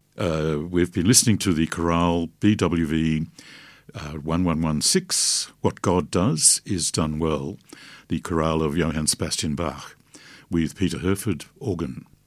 We've been listening to the chorale BWV 1116, What God Does Is Done Well, the chorale of Johann Sebastian Bach, with Peter Herford, organ.